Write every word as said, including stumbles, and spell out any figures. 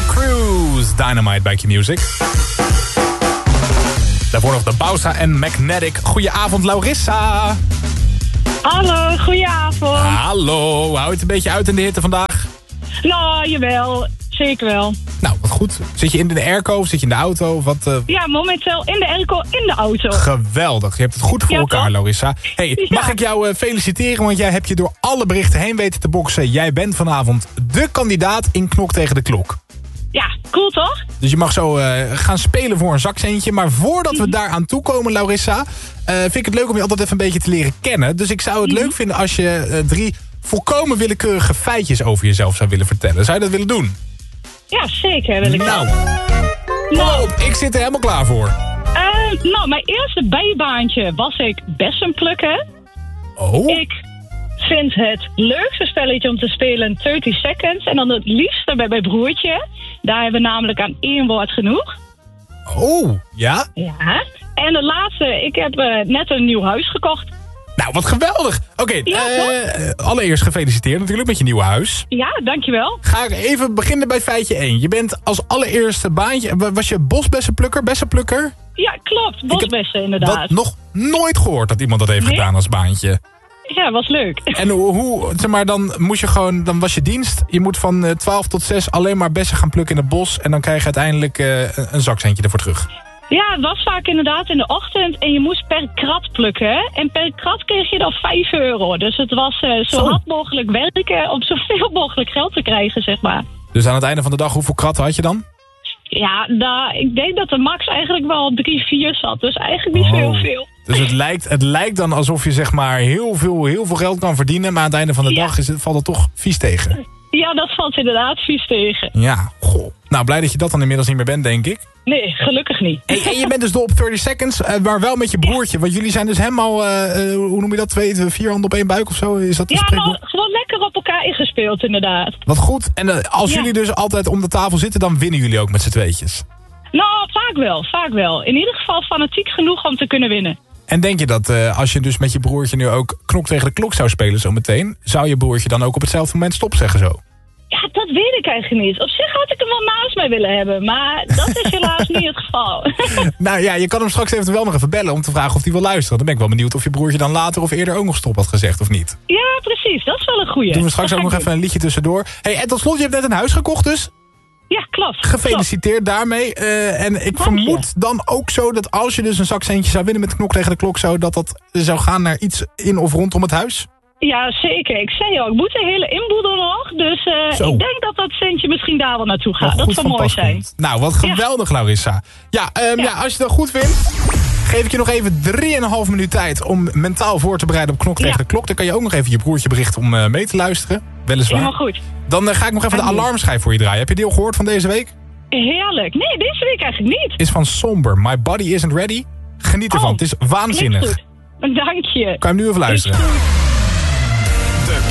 Cruise, Dynamite bij Q-Music. Daarvoor nog de Bausa en Magnetic. Goedenavond, Laurissa. Hallo, goedenavond. Hallo, hou je het een beetje uit in de hitte vandaag? Nou, jawel. Zeker wel. Nou, wat goed. Zit je in de airco of zit je in de auto? Wat, uh... Ja, momenteel in de airco in de auto. Geweldig. Je hebt het goed voor ja, elkaar, toch? Larissa. Hey, ja. Mag ik jou uh, feliciteren, want jij hebt je door alle berichten heen weten te boksen. Jij bent vanavond de kandidaat in Knok tegen de Klok. Ja, cool toch? Dus je mag zo uh, gaan spelen voor een zakcentje. Maar voordat we daar aan toe komen, Larissa, Uh, vind ik het leuk om je altijd even een beetje te leren kennen. Dus ik zou het leuk vinden als je uh, drie volkomen willekeurige feitjes over jezelf zou willen vertellen. Zou je dat willen doen? Ja, zeker wil ik. Nou, nou op, ik zit er helemaal klaar voor. Uh, nou, mijn eerste bijbaantje was ik bessen plukken. Oh? Ik vind het leukste spelletje om te spelen dertig seconds. En dan het liefste bij mijn broertje. Daar hebben we namelijk aan één woord genoeg. Oh, ja? Ja. En de laatste, ik heb uh, net een nieuw huis gekocht. Nou, wat geweldig. Oké, okay, ja, uh, allereerst gefeliciteerd natuurlijk met je nieuwe huis. Ja, dankjewel. Ga ik even beginnen bij feitje één. Je bent als allereerste baantje, was je bosbessenplukker, bessenplukker? Ja, klopt. Bosbessen inderdaad. Ik heb dat nog nooit gehoord dat iemand dat heeft nee? gedaan als baantje. Ja, was leuk. En hoe, hoe, zeg maar, dan moest je gewoon, dan was je dienst. Je moet van uh, twaalf tot zes alleen maar bessen gaan plukken in het bos. En dan krijg je uiteindelijk uh, een, een zakcentje ervoor terug. Ja, het was vaak inderdaad in de ochtend en je moest per krat plukken. En per krat kreeg je dan vijf euro. Dus het was uh, zo, zo hard mogelijk werken om zoveel mogelijk geld te krijgen, zeg maar. Dus aan het einde van de dag, hoeveel kratten had je dan? Ja, da, ik denk dat de max eigenlijk wel drie, vier zat. Dus eigenlijk niet oh. zo heel veel. Dus het lijkt, het lijkt dan alsof je zeg maar heel veel, heel veel geld kan verdienen. Maar aan het einde van de ja. dag is het, valt het toch vies tegen. Ja, dat valt inderdaad vies tegen. Ja, goh. Nou, blij dat je dat dan inmiddels niet meer bent, denk ik. Nee, gelukkig niet. En, en je bent dus dol op dertig seconds, uh, maar wel met je broertje. Want jullie zijn dus helemaal, uh, uh, hoe noem je dat, twee, vier handen op één buik of zo? Is dat ja, nou, gewoon lekker op elkaar ingespeeld, inderdaad. Wat goed. En uh, als ja. jullie dus altijd om de tafel zitten, dan winnen jullie ook met z'n tweetjes? Nou, vaak wel, vaak wel. In ieder geval fanatiek genoeg om te kunnen winnen. En denk je dat uh, als je dus met je broertje nu ook Knok tegen de Klok zou spelen zometeen, zou je broertje dan ook op hetzelfde moment stop zeggen zo? Ja, dat weet ik eigenlijk niet. Op zich had ik hem wel naast mij willen hebben, maar dat is helaas niet het geval. Nou ja, je kan hem straks eventueel nog even bellen om te vragen of hij wil luisteren. Dan ben ik wel benieuwd of je broertje dan later of eerder ook nog stop had gezegd of niet. Ja, precies. Dat is wel een goeie. Doen we straks dat ook nog even een liedje tussendoor. Hey, en tot slot, je hebt net een huis gekocht dus? Ja, klopt. Gefeliciteerd klopt. daarmee. Uh, en ik Dank vermoed je. dan ook zo dat als je dus een zakcentje zou winnen met Knok tegen de Klok, zo dat dat zou gaan naar iets in of rondom het huis? Ja, zeker. Ik zei al, ik moet een hele inboedel nog. Dus uh, ik denk dat dat centje misschien daar wel naartoe gaat. Oh, dat zou mooi zijn. Komt. Nou, wat geweldig, ja. Larissa. Ja, um, ja. ja, als je dat goed vindt, geef ik je nog even drieënhalf minuut tijd om mentaal voor te bereiden op Knok tegen ja. de Klok. Dan kan je ook nog even je broertje berichten om uh, mee te luisteren. Weliswaar. Helemaal goed. Dan uh, ga ik nog even Dank de alarmschijf voor je draaien. Heb je die al gehoord van deze week? Heerlijk. Nee, deze week eigenlijk niet. Is van Somber. My Body Isn't Ready. Geniet ervan. Oh, het is waanzinnig. Dank je. Kan je hem nu even luisteren?